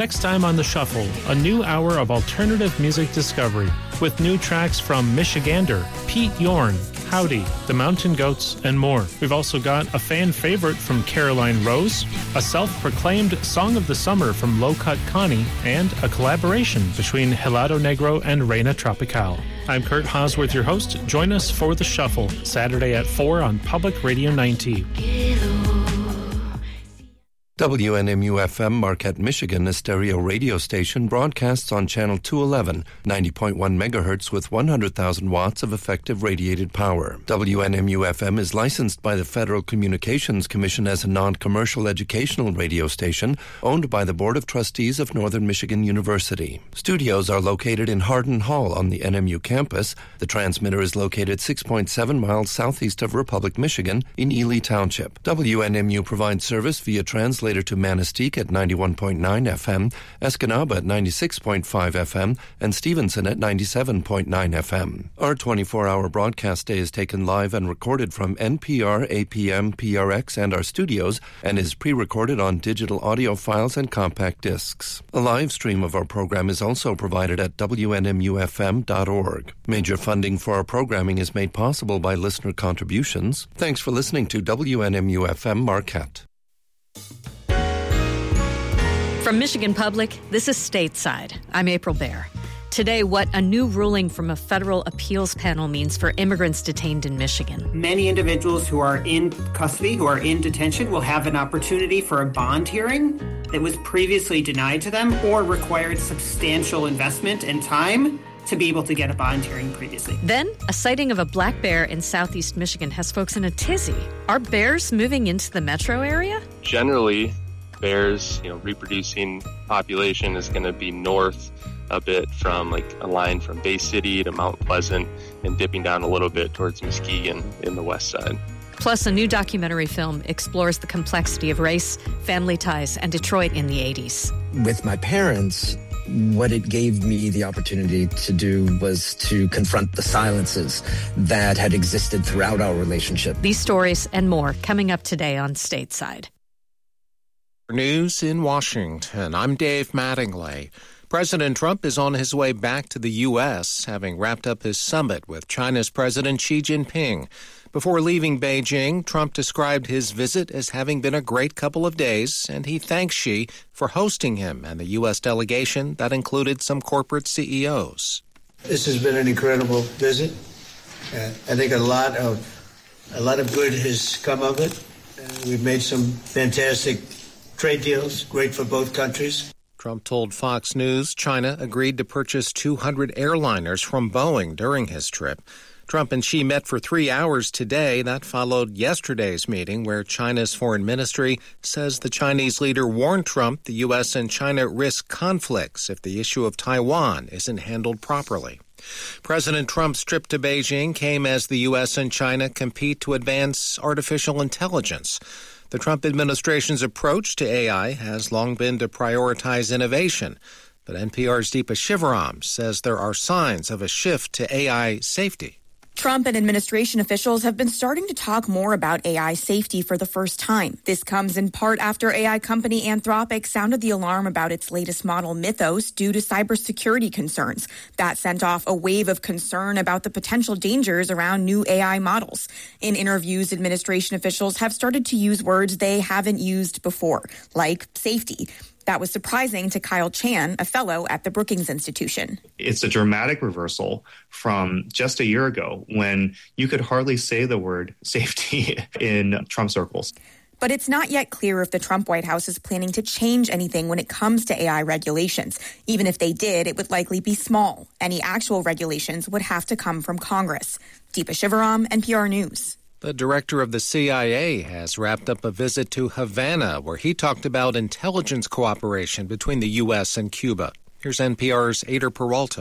Next time on The Shuffle, a new hour of alternative music discovery with new tracks from Michigander, Pete Yorn, Howdy, The Mountain Goats, and more. We've also got a fan favorite from Caroline Rose, a self-proclaimed Song of the Summer from Low Cut Connie, and a collaboration between Helado Negro and Reina Tropical. I'm Kurt Hosworth, your host. Join us for The Shuffle, Saturday at 4 on Public Radio 90. WNMU-FM Marquette, Michigan, a stereo radio station, broadcasts on Channel 211, 90.1 megahertz with 100,000 watts of effective radiated power. WNMU-FM is licensed by the Federal Communications Commission as a non-commercial educational radio station owned by the Board of Trustees of Northern Michigan University. Studios are located in Hardin Hall on the NMU campus. The transmitter is located 6.7 miles southeast of Republic, Michigan, in Ely Township. WNMU provides service via translator to Manistee at 91.9 FM, Escanaba at 96.5 FM, and Stevenson at 97.9 FM. Our 24-hour broadcast day is taken live and recorded from NPR, APM, PRX, and our studios, and is pre-recorded on digital audio files and compact discs. A live stream of our program is also provided at WNMUFM.org. Major funding for our programming is made possible by listener contributions. Thanks for listening to WNMU-FM Marquette. From Michigan Public, this is Stateside. I'm April Baer. Today, what a new ruling from a federal appeals panel means for immigrants detained in Michigan. Many individuals who are in custody, who are in detention, will have an opportunity for a bond hearing that was previously denied to them or required substantial investment and time to be able to get a bond hearing previously. Then, a sighting of a black bear in southeast Michigan has folks in a tizzy. Are bears moving into the metro area? Generally, bears, reproducing population is going to be north a bit from like a line from Bay City to Mount Pleasant and dipping down a little bit towards Muskegon in the west side. Plus, a new documentary film explores the complexity of race, family ties, and Detroit in the 80s. With my parents, what it gave me the opportunity to do was to confront the silences that had existed throughout our relationship. These stories and more coming up today on Stateside. News in Washington. I'm Dave Mattingly. President Trump is on his way back to the U.S., having wrapped up his summit with China's President Xi Jinping. Before leaving Beijing, Trump described his visit as having been a great couple of days, and he thanks Xi for hosting him and the U.S. delegation that included some corporate CEOs. This has been an incredible visit. I think a lot of good has come of it. We've made some fantastic trade deals, great for both countries. Trump told Fox News China agreed to purchase 200 airliners from Boeing during his trip. Trump and Xi met for 3 hours today. That followed yesterday's meeting where China's foreign ministry says the Chinese leader warned Trump the U.S. and China risk conflicts if the issue of Taiwan isn't handled properly. President Trump's trip to Beijing came as the U.S. and China compete to advance artificial intelligence. The Trump administration's approach to AI has long been to prioritize innovation, but NPR's Deepa Shivaram says there are signs of a shift to AI safety. Trump and administration officials have been starting to talk more about AI safety for the first time. This comes in part after AI company Anthropic sounded the alarm about its latest model Mythos due to cybersecurity concerns. That sent off a wave of concern about the potential dangers around new AI models. In interviews, administration officials have started to use words they haven't used before, like safety. That was surprising to Kyle Chan, a fellow at the Brookings Institution. It's a dramatic reversal from just a year ago when you could hardly say the word safety in Trump circles. But it's not yet clear if the Trump White House is planning to change anything when it comes to AI regulations. Even if they did, it would likely be small. Any actual regulations would have to come from Congress. Deepa Shivaram, NPR News. The director of the CIA has wrapped up a visit to Havana, where he talked about intelligence cooperation between the U.S. and Cuba. Here's NPR's Ader Peralta.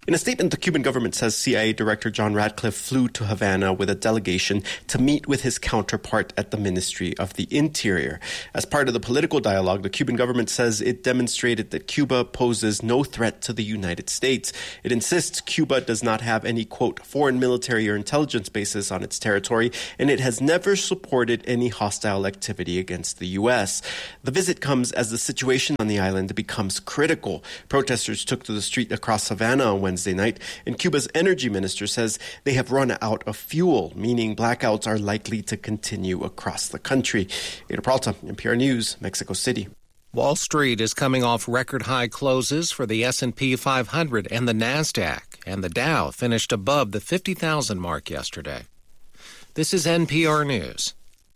In a statement, the Cuban government says CIA Director John Ratcliffe flew to Havana with a delegation to meet with his counterpart at the Ministry of the Interior. As part of the political dialogue, the Cuban government says it demonstrated that Cuba poses no threat to the United States. It insists Cuba does not have any, quote, foreign military or intelligence bases on its territory, and it has never supported any hostile activity against the U.S. The visit comes as the situation on the island becomes critical. Protesters took to the street across Havana on Wednesday night, and Cuba's energy minister says they have run out of fuel, meaning blackouts are likely to continue across the country. Ada Peralta, NPR News, Mexico City. Wall Street is coming off record-high closes for the S&P 500 and the NASDAQ, and the Dow finished above the 50,000 mark yesterday. This is NPR News.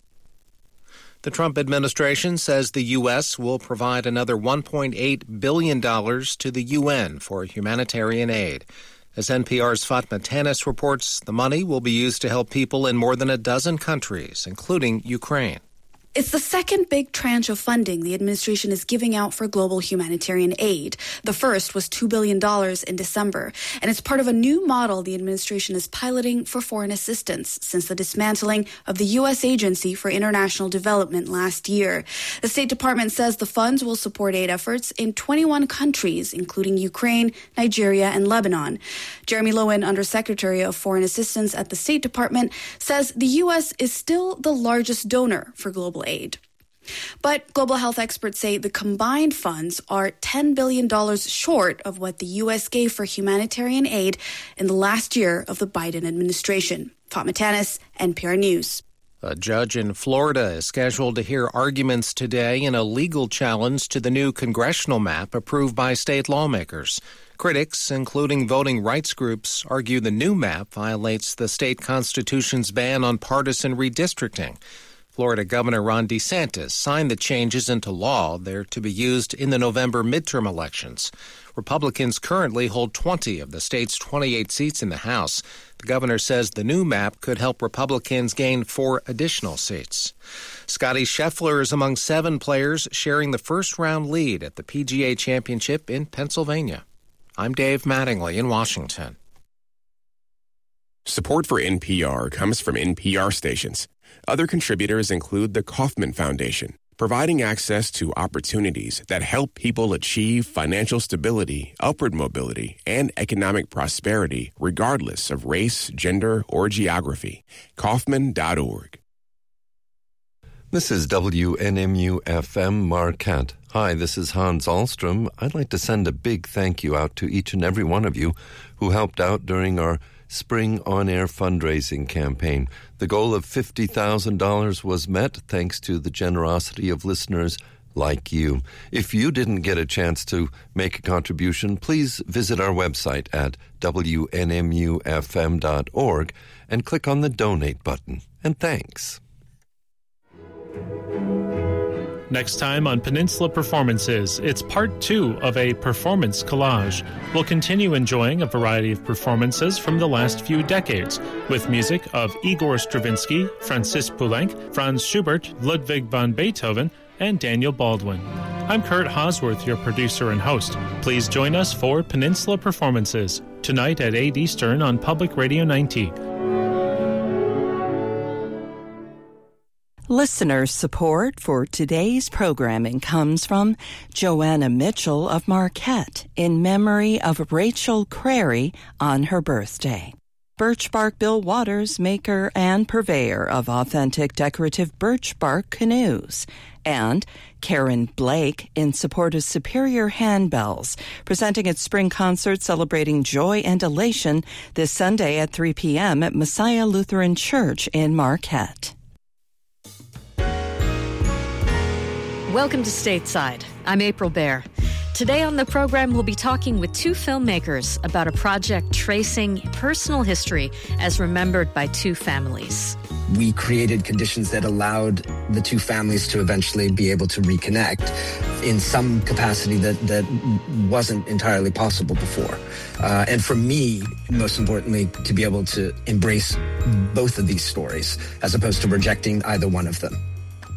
The Trump administration says the U.S. will provide another $1.8 billion to the UN for humanitarian aid. As NPR's Fatma Tanis reports, the money will be used to help people in more than a dozen countries, including Ukraine. It's the second big tranche of funding the administration is giving out for global humanitarian aid. The first was $2 billion in December, and it's part of a new model the administration is piloting for foreign assistance since the dismantling of the U.S. Agency for International Development last year. The State Department says the funds will support aid efforts in 21 countries, including Ukraine, Nigeria, and Lebanon. Jeremy Lowen, Undersecretary of Foreign Assistance at the State Department, says the U.S. is still the largest donor for global aid. But global health experts say the combined funds are $10 billion short of what the U.S. gave for humanitarian aid in the last year of the Biden administration. Fatma Tanis, NPR News. A judge in Florida is scheduled to hear arguments today in a legal challenge to the new congressional map approved by state lawmakers. Critics, including voting rights groups, argue the new map violates the state constitution's ban on partisan redistricting. Florida Governor Ron DeSantis signed the changes into law. They're to be used in the November midterm elections. Republicans currently hold 20 of the state's 28 seats in the House. The governor says the new map could help Republicans gain 4 additional seats. Scottie Scheffler is among 7 players sharing the first-round lead at the PGA Championship in Pennsylvania. I'm Dave Mattingly in Washington. Support for NPR comes from NPR stations. Other contributors include the Kauffman Foundation, providing access to opportunities that help people achieve financial stability, upward mobility, and economic prosperity regardless of race, gender, or geography. Kauffman.org. This is WNMU-FM Marquette. Hi, this is Hans Ahlstrom. I'd like to send a big thank you out to each and every one of you who helped out during our Spring On-Air fundraising campaign. The goal of $50,000 was met thanks to the generosity of listeners like you. If you didn't get a chance to make a contribution, please visit our website at WNMUFM.org and click on the donate button. And thanks. Next time on Peninsula Performances, it's part 2 of a performance collage. We'll continue enjoying a variety of performances from the last few decades, with music of Igor Stravinsky, Francis Poulenc, Franz Schubert, Ludwig van Beethoven, and Daniel Baldwin. I'm Kurt Hosworth, your producer and host. Please join us for Peninsula Performances, tonight at 8 Eastern on Public Radio 90. Listener support for today's programming comes from Joanna Mitchell of Marquette in memory of Rachel Crary on her birthday. Birch Bark Bill Waters, maker and purveyor of authentic decorative birch bark canoes. And Karen Blake in support of Superior Handbells, presenting its spring concert celebrating joy and elation this Sunday at 3 p.m. at Messiah Lutheran Church in Marquette. Welcome to Stateside. I'm April Baer. Today on the program, we'll be talking with 2 filmmakers about a project tracing personal history as remembered by 2 families. We created conditions that allowed the 2 families to eventually be able to reconnect in some capacity that wasn't entirely possible before. And for me, most importantly, to be able to embrace both of these stories as opposed to rejecting either one of them.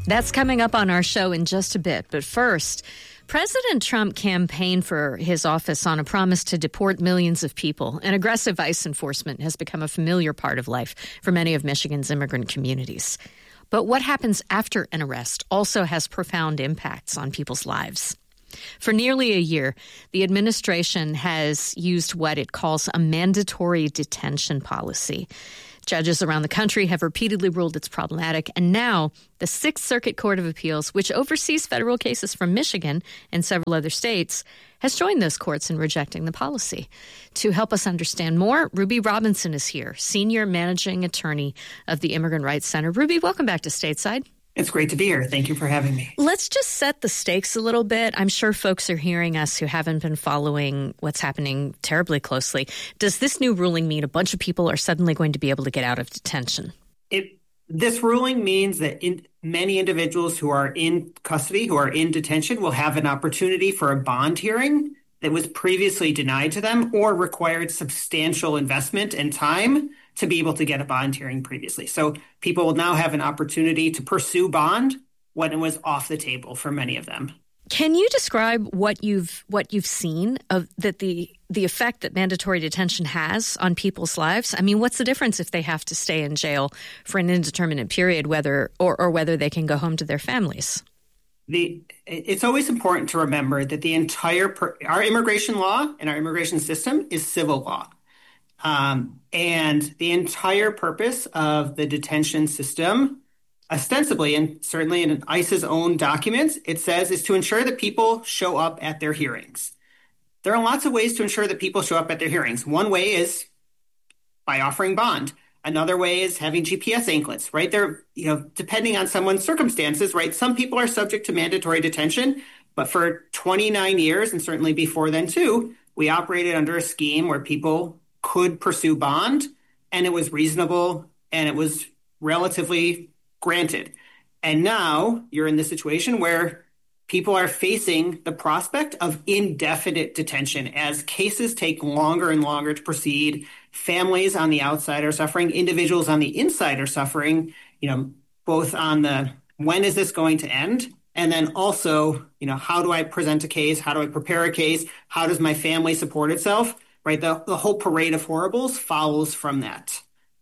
That's coming up on our show in just a bit. But first, President Trump campaigned for his office on a promise to deport millions of people, and aggressive ICE enforcement has become a familiar part of life for many of Michigan's immigrant communities. But what happens after an arrest also has profound impacts on people's lives. For nearly a year, the administration has used what it calls a mandatory detention policy. Judges around the country have repeatedly ruled it's problematic, and now the Sixth Circuit Court of Appeals, which oversees federal cases from Michigan and several other states, has joined those courts in rejecting the policy. To help us understand more, Ruby Robinson is here, Senior Managing Attorney of the Immigrant Rights Center. Ruby, welcome back to Stateside. It's great to be here. Thank you for having me. Let's just set the stakes a little bit. I'm sure folks are hearing us who haven't been following what's happening terribly closely. Does this new ruling mean a bunch of people are suddenly going to be able to get out of detention? This ruling means that many individuals who are in custody, who are in detention, will have an opportunity for a bond hearing that was previously denied to them or required substantial investment and time to be able to get a bond hearing previously. So people will now have an opportunity to pursue bond when it was off the table for many of them. Can you describe what you've seen of that the effect that mandatory detention has on people's lives? I mean, what's the difference if they have to stay in jail for an indeterminate period, whether they can go home to their families? It's always important to remember that the entire our immigration law and our immigration system is civil law. And the entire purpose of the detention system, ostensibly, and certainly in ICE's own documents, it says is to ensure that people show up at their hearings. There are lots of ways to ensure that people show up at their hearings. One way is by offering bond. Another way is having GPS anklets, right? They're, depending on someone's circumstances, right? Some people are subject to mandatory detention, but for 29 years, and certainly before then too, we operated under a scheme where people could pursue bond, and it was reasonable, and it was relatively granted. And now you're in this situation where people are facing the prospect of indefinite detention as cases take longer and longer to proceed. Families on the outside are suffering. Individuals on the inside are suffering, both on the when is this going to end? And then also, how do I present a case? How do I prepare a case? How does my family support itself? Right, the whole parade of horribles follows from that.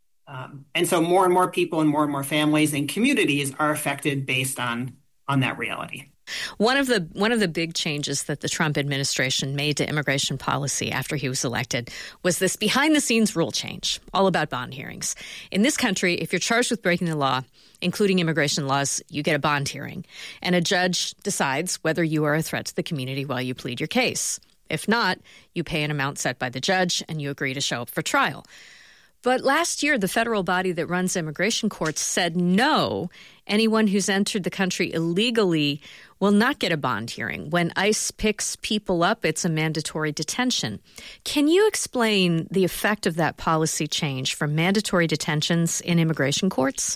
And so more and more people and more families and communities are affected based on that reality. One of the big changes that the Trump administration made to immigration policy after he was elected was this behind-the-scenes rule change, all about bond hearings. In this country, if you're charged with breaking the law, including immigration laws, you get a bond hearing. And a judge decides whether you are a threat to the community while you plead your case. If not, you pay an amount set by the judge and you agree to show up for trial. But last year, the federal body that runs immigration courts said no, anyone who's entered the country illegally will not get a bond hearing. When ICE picks people up, it's a mandatory detention. Can you explain the effect of that policy change for mandatory detentions in immigration courts?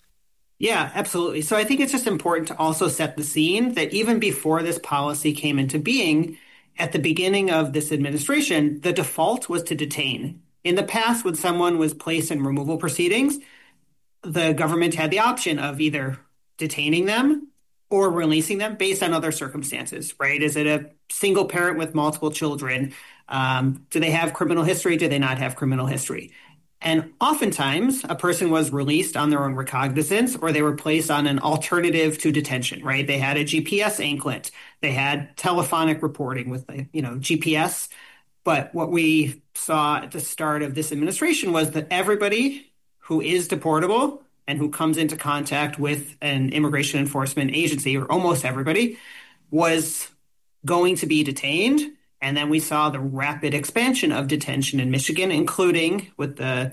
Yeah, absolutely. So I think it's just important to also set the scene that even before this policy came into being, at the beginning of this administration, the default was to detain. In the past, when someone was placed in removal proceedings, the government had the option of either detaining them or releasing them based on other circumstances, right? Is it a single parent with multiple children? Do they have criminal history? Do they not have criminal history? And oftentimes, a person was released on their own recognizance, or they were placed on an alternative to detention, right? They had a GPS anklet. They had telephonic reporting with, GPS. But what we saw at the start of this administration was that everybody who is deportable and who comes into contact with an immigration enforcement agency, or almost everybody, was going to be detained. And then we saw the rapid expansion of detention in Michigan, including with the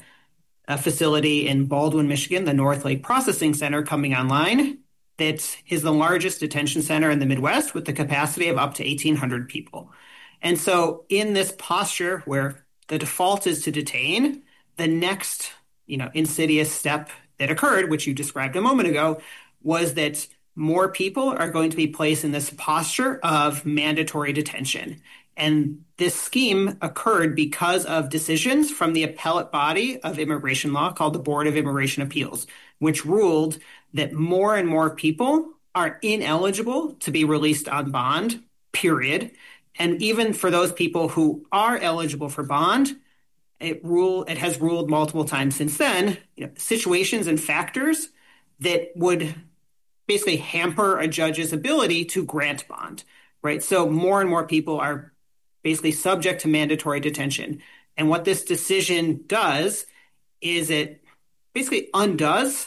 facility in Baldwin, Michigan, the North Lake Processing Center coming online. That is the largest detention center in the Midwest with the capacity of up to 1,800 people. And so in this posture where the default is to detain, the next, insidious step that occurred, which you described a moment ago, was that more people are going to be placed in this posture of mandatory detention. And this scheme occurred because of decisions from the appellate body of immigration law called the Board of Immigration Appeals. which ruled that more and more people are ineligible to be released on bond, period. And even for those people who are eligible for bond, it has ruled multiple times since then, situations and factors that would basically hamper a judge's ability to grant bond, right? So more and more people are basically subject to mandatory detention. And what this decision does is it basically undoes,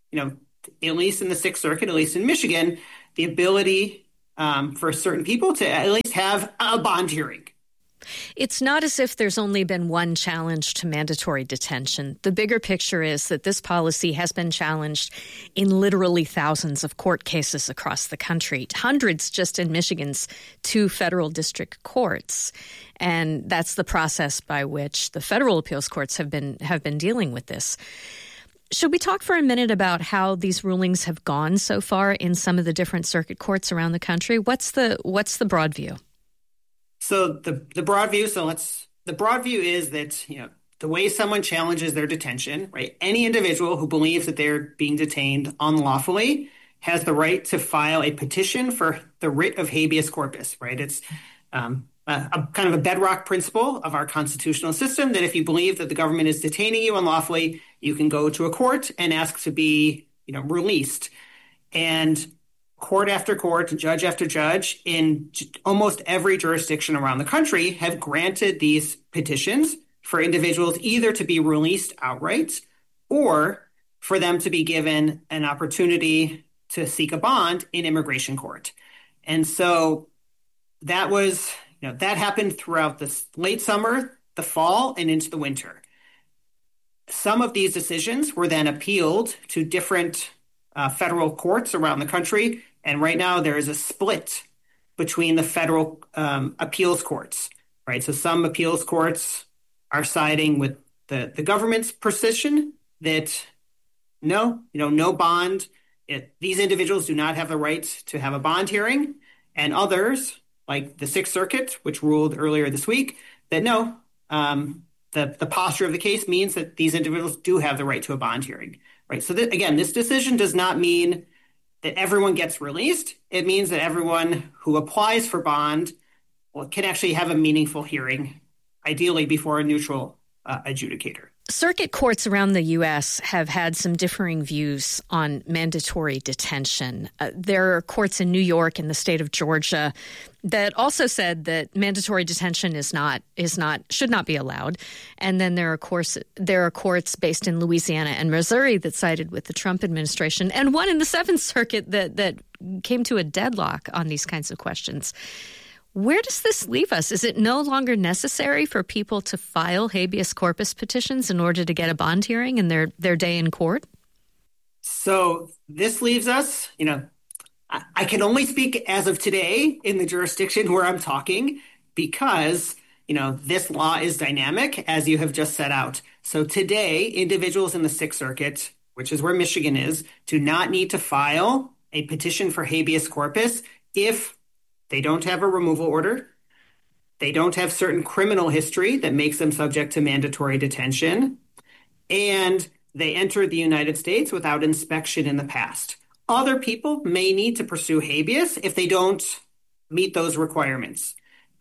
at least in the Sixth Circuit, at least in Michigan, the ability for certain people to at least have a bond hearing. It's not as if there's only been one challenge to mandatory detention. The bigger picture is that this policy has been challenged in literally thousands of court cases across the country, hundreds just in Michigan's 2 federal district courts. And that's the process by which the federal appeals courts have been dealing with this. Should we talk for a minute about how these rulings have gone so far in some of the different circuit courts around the country? What's the broad view? So the broad view. The broad view is that the way someone challenges their detention, right? Any individual who believes that they're being detained unlawfully has the right to file a petition for the writ of habeas corpus, right? It's a kind of a bedrock principle of our constitutional system that if you believe that the government is detaining you unlawfully, you can go to a court and ask to be, released. And court after court, judge after judge in almost every jurisdiction around the country have granted these petitions for individuals either to be released outright or for them to be given an opportunity to seek a bond in immigration court. And so that was, that happened throughout the late summer, the fall, and into the winter. Some of these decisions were then appealed to different federal courts around the country. And right now there is a split between the federal appeals courts, right? So some appeals courts are siding with the government's position that no bond. These individuals do not have the right to have a bond hearing. And others, like the Sixth Circuit, which ruled earlier this week, that no, the posture of the case means that these individuals do have the right to a bond hearing, right? So again, this decision does not mean that everyone gets released. It means that everyone who applies for bond can actually have a meaningful hearing, ideally before a neutral adjudicator. Circuit courts around the U.S. have had some differing views on mandatory detention. There are courts in New York and the state of Georgia that also said that mandatory detention should not be allowed. And then there are courts based in Louisiana and Missouri that sided with the Trump administration, and one in the Seventh Circuit that came to a deadlock on these kinds of questions. Where does this leave us? Is it no longer necessary for people to file habeas corpus petitions in order to get a bond hearing in their day in court? So this leaves us, I can only speak as of today in the jurisdiction where I'm talking because, this law is dynamic, as you have just set out. So today, individuals in the Sixth Circuit, which is where Michigan is, do not need to file a petition for habeas corpus if they don't have a removal order, they don't have certain criminal history that makes them subject to mandatory detention, and they entered the United States without inspection in the past. Other people may need to pursue habeas if they don't meet those requirements.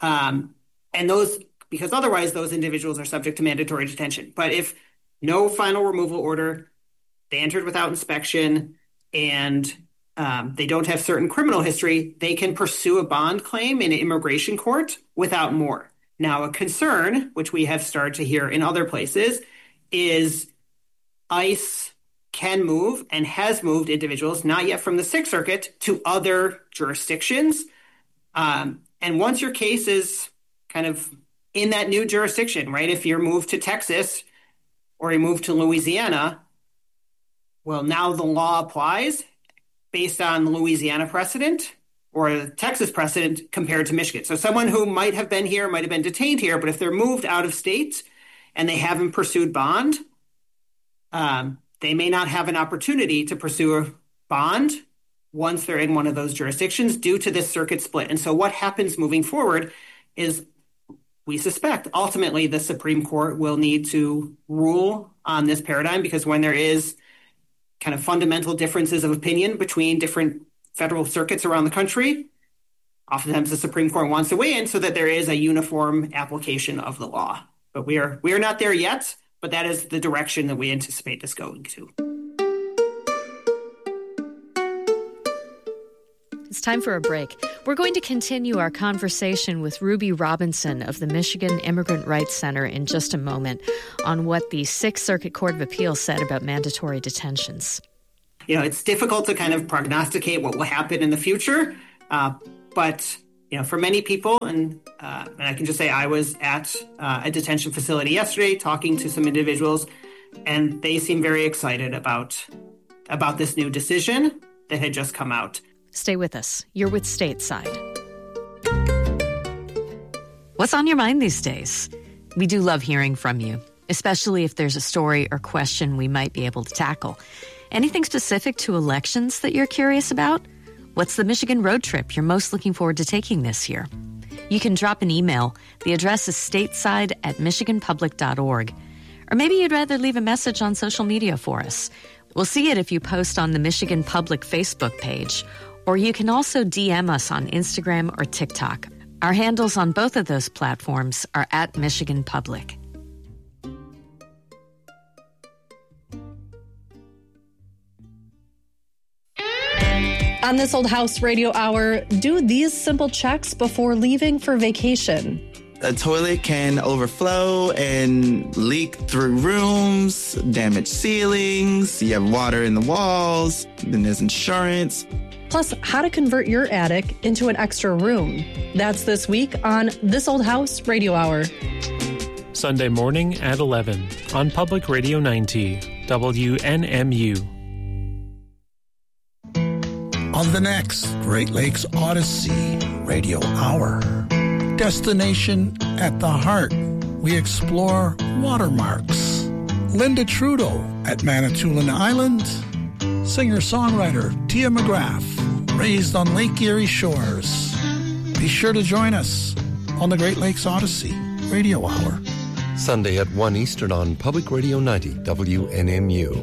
Because otherwise those individuals are subject to mandatory detention. But if no final removal order, they entered without inspection, and they don't have certain criminal history, they can pursue a bond claim in an immigration court without more. Now, a concern, which we have started to hear in other places, is ICE can move and has moved individuals, not yet from the Sixth Circuit, to other jurisdictions. And once your case is kind of in that new jurisdiction, right? If you're moved to Texas or you move to Louisiana, well, now the law applies based on the Louisiana precedent or the Texas precedent compared to Michigan. So someone who might have been here, might have been detained here, but if they're moved out of state and they haven't pursued bond, they may not have an opportunity to pursue a bond once they're in one of those jurisdictions due to this circuit split. And so what happens moving forward is, we suspect, ultimately the Supreme Court will need to rule on this paradigm, because when there is kind of fundamental differences of opinion between different federal circuits around the country. Oftentimes the Supreme Court wants to weigh in so that there is a uniform application of the law. But we are not there yet, but that is the direction that we anticipate this going to. It's time for a break. We're going to continue our conversation with Ruby Robinson of the Michigan Immigrant Rights Center in just a moment on what the Sixth Circuit Court of Appeals said about mandatory detentions. It's difficult to kind of prognosticate what will happen in the future, but for many people, and I can just say I was at a detention facility yesterday talking to some individuals, and they seem very excited about this new decision that had just come out. Stay with us. You're with Stateside. What's on your mind these days? We do love hearing from you, especially if there's a story or question we might be able to tackle. Anything specific to elections that you're curious about? What's the Michigan road trip you're most looking forward to taking this year? You can drop an email. The address is stateside@michiganpublic.org. Or maybe you'd rather leave a message on social media for us. We'll see it if you post on the Michigan Public Facebook page. Or you can also DM us on Instagram or TikTok. Our handles on both of those platforms are @MichiganPublic. On This Old House Radio Hour, do these simple checks before leaving for vacation. A toilet can overflow and leak through rooms, damage ceilings, you have water in the walls, then there's insurance. Plus, how to convert your attic into an extra room. That's this week on This Old House Radio Hour. Sunday morning at 11 on Public Radio 90, WNMU. On the next Great Lakes Odyssey Radio Hour, Destination at the Heart, we explore watermarks. Linda Trudeau at Manitoulin Island, singer-songwriter Tia McGrath, raised on Lake Erie shores. Be sure to join us on the Great Lakes Odyssey Radio Hour. Sunday at 1 Eastern on Public Radio 90, WNMU.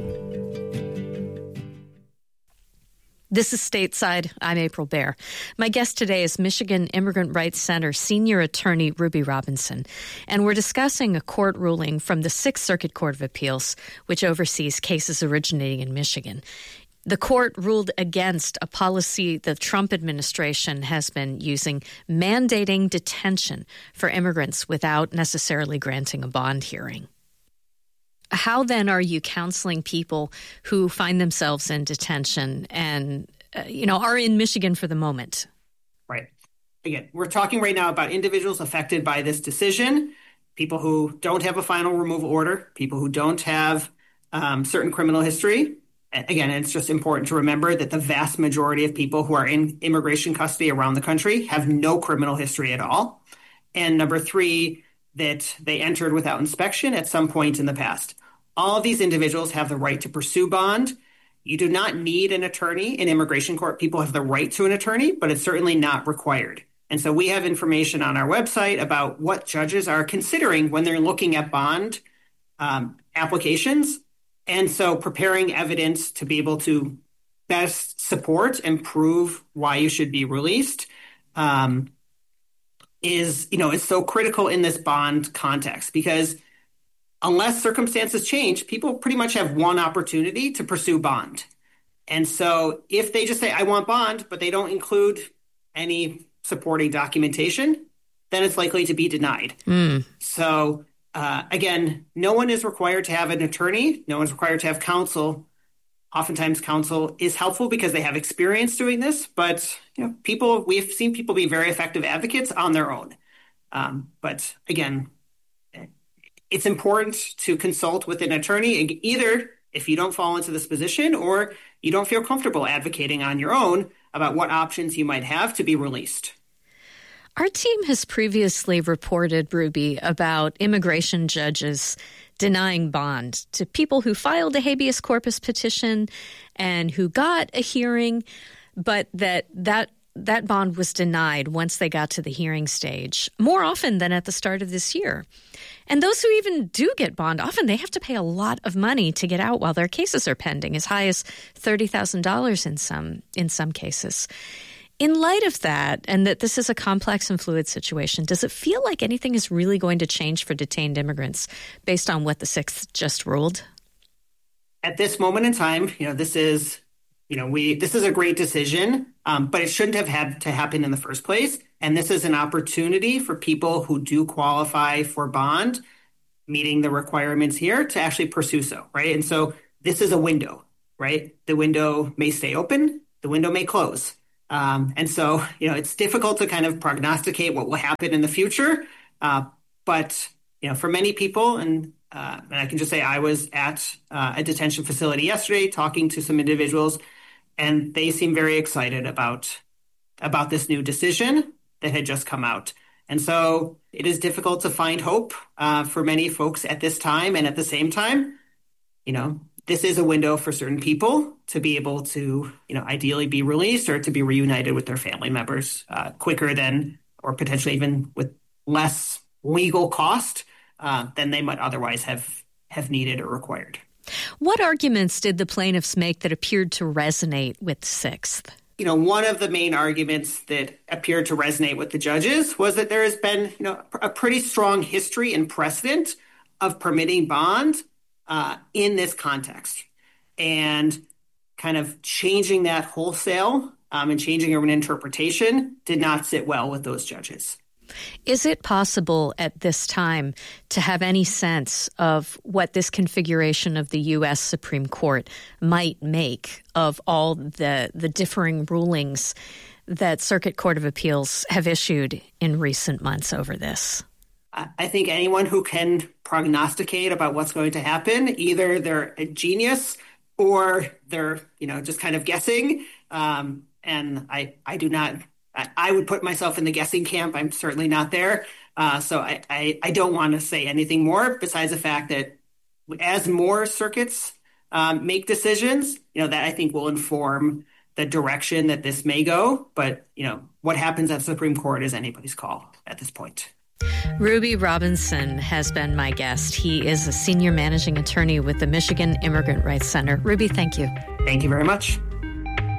This is Stateside. I'm April Baer. My guest today is Michigan Immigrant Rights Center Senior Attorney Ruby Robinson, and we're discussing a court ruling from the Sixth Circuit Court of Appeals, which oversees cases originating in Michigan. The court ruled against a policy the Trump administration has been using, mandating detention for immigrants without necessarily granting a bond hearing. How then are you counseling people who find themselves in detention and, are in Michigan for the moment? Right. Again, we're talking right now about individuals affected by this decision, people who don't have a final removal order, people who don't have certain criminal history. Again, it's just important to remember that the vast majority of people who are in immigration custody around the country have no criminal history at all. And number three, that they entered without inspection at some point in the past. All of these individuals have the right to pursue bond. You do not need an attorney in immigration court. People have the right to an attorney, but it's certainly not required. And so we have information on our website about what judges are considering when they're looking at bond applications. And so preparing evidence to be able to best support and prove why you should be released is so critical in this bond context, because unless circumstances change, people pretty much have one opportunity to pursue bond. And so if they just say, I want bond, but they don't include any supporting documentation, then it's likely to be denied. So again, no one is required to have an attorney. No one's required to have counsel. Oftentimes counsel is helpful because they have experience doing this, but we've seen people be very effective advocates on their own. But again, it's important to consult with an attorney, either if you don't fall into this position or you don't feel comfortable advocating on your own about what options you might have to be released. Our team has previously reported, Ruby, about immigration judges denying bond to people who filed a habeas corpus petition and who got a hearing, but that that bond was denied once they got to the hearing stage, more often than at the start of this year. And those who even do get bond, often they have to pay a lot of money to get out while their cases are pending, as high as $30,000 in some cases. In light of that, and that this is a complex and fluid situation, does it feel like anything is really going to change for detained immigrants based on what the Sixth just ruled? At this moment in time, this is a great decision, but it shouldn't have had to happen in the first place. And this is an opportunity for people who do qualify for bond, meeting the requirements here, to actually pursue so, right? And so this is a window, right? The window may stay open, the window may close. And so, it's difficult to kind of prognosticate what will happen in the future. But, for many people, and I can just say I was at a detention facility yesterday talking to some individuals, and they seem very excited about this new decision that had just come out. And so it is difficult to find hope for many folks at this time. And at the same time, this is a window for certain people to be able to, ideally be released or to be reunited with their family members quicker than, or potentially even with less legal cost than they might otherwise have needed or required. What arguments did the plaintiffs make that appeared to resonate with Sixth? One of the main arguments that appeared to resonate with the judges was that there has been, a pretty strong history and precedent of permitting bond in this context, and kind of changing that wholesale and changing an interpretation did not sit well with those judges. Is it possible at this time to have any sense of what this configuration of the U.S. Supreme Court might make of all the differing rulings that Circuit Court of Appeals have issued in recent months over this? I think anyone who can prognosticate about what's going to happen, either they're a genius or they're, just kind of guessing. And I do not... I would put myself in the guessing camp. I'm certainly not there. So I don't want to say anything more besides the fact that as more circuits make decisions, that I think will inform the direction that this may go. But, what happens at the Supreme Court is anybody's call at this point. Ruby Robinson has been my guest. He is a senior managing attorney with the Michigan Immigrant Rights Center. Ruby, thank you. Thank you very much.